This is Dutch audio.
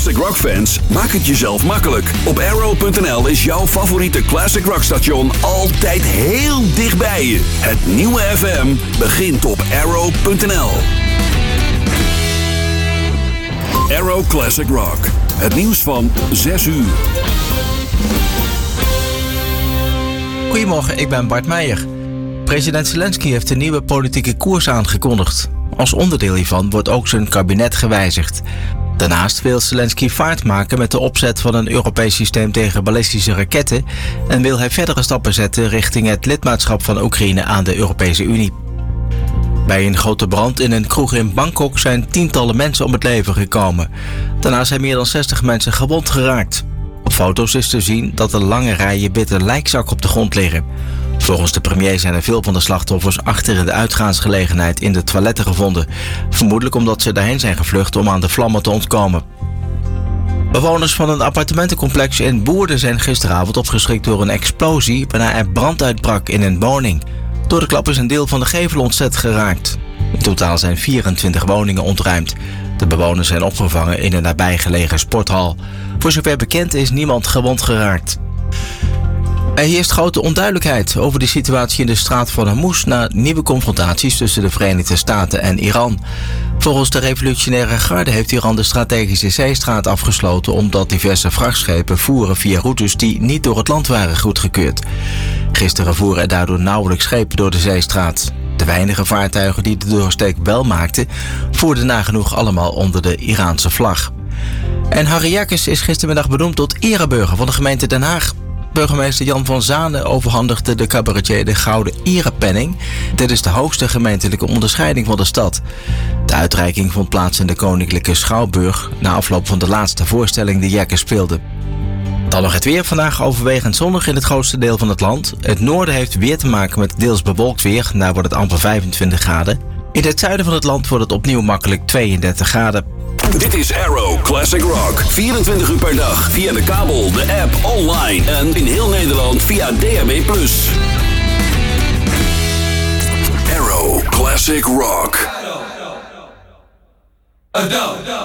Classic Rock fans, maak het jezelf makkelijk. Op Arrow.nl is jouw favoriete Classic Rock station altijd heel dichtbij je. Het nieuwe FM begint op Arrow.nl. Arrow Classic Rock. Het nieuws van 6 uur. Goedemorgen, ik ben Bart Meijer. President Zelensky heeft een nieuwe politieke koers aangekondigd. Als onderdeel hiervan wordt ook zijn kabinet gewijzigd. Daarnaast wil Zelensky vaart maken met de opzet van een Europees systeem tegen ballistische raketten en wil hij verdere stappen zetten richting het lidmaatschap van Oekraïne aan de Europese Unie. Bij een grote brand in een kroeg in Bangkok zijn tientallen mensen om het leven gekomen. Daarna zijn meer dan 60 mensen gewond geraakt. Op foto's is te zien dat er lange rijen witte lijkzakken op de grond liggen. Volgens de premier zijn er veel van de slachtoffers achter in de uitgaansgelegenheid in de toiletten gevonden. Vermoedelijk omdat ze daarheen zijn gevlucht om aan de vlammen te ontkomen. Bewoners van een appartementencomplex in Boerden zijn gisteravond opgeschrikt door een explosie waarna er brand uitbrak in een woning. Door de klap is een deel van de gevel ontzet geraakt. In totaal zijn 24 woningen ontruimd. De bewoners zijn opgevangen in een nabijgelegen sporthal. Voor zover bekend is niemand gewond geraakt. Er heerst grote onduidelijkheid over de situatie in de straat van Hormuz na nieuwe confrontaties tussen de Verenigde Staten en Iran. Volgens de revolutionaire garde heeft Iran de strategische zeestraat afgesloten omdat diverse vrachtschepen voeren via routes die niet door het land waren goedgekeurd. Gisteren voeren er daardoor nauwelijks schepen door de zeestraat. De weinige vaartuigen die de doorsteek wel maakten, voerden nagenoeg allemaal onder de Iraanse vlag. En Harry Jekkes is gistermiddag benoemd tot ereburger van de gemeente Den Haag. Burgemeester Jan van Zanen overhandigde de cabaretier de Gouden Erepenning. Dit is de hoogste gemeentelijke onderscheiding van de stad. De uitreiking vond plaats in de Koninklijke Schouwburg na afloop van de laatste voorstelling die Jekkes speelde. Dan nog het weer. Vandaag overwegend zonnig in het grootste deel van het land. Het noorden heeft weer te maken met deels bewolkt weer. Daar wordt het amper 25 graden. In het zuiden van het land wordt het opnieuw makkelijk 32 graden. Dit is Arrow Classic Rock. 24 uur per dag via de kabel, de app, online en in heel Nederland via DAB+. Arrow Classic Rock.